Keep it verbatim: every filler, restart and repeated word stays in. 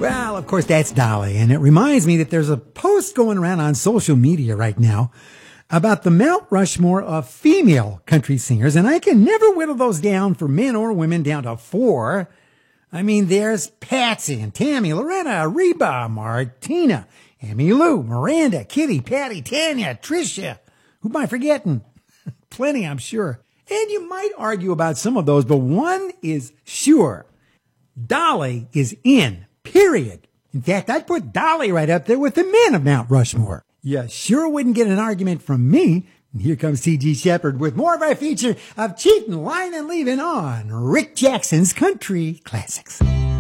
Well, of course, that's Dolly, and it reminds me that there's a post going around on social media right now about the Mount Rushmore of female country singers, and I can never whittle those down for men or women down to four. I mean, there's Patsy and Tammy, Loretta, Reba, Martina, Emmylou, Miranda, Kitty, Patty, Tanya, Tricia. Who am I forgetting? Plenty, I'm sure. And you might argue about some of those, but one is sure. Dolly is in, period. In fact, I'd put Dolly right up there with the men of Mount Rushmore. You sure wouldn't get an argument from me. And here comes T G Shepherd with more of our feature of cheating, lying, and leaving on Rick Jackson's Country Classics.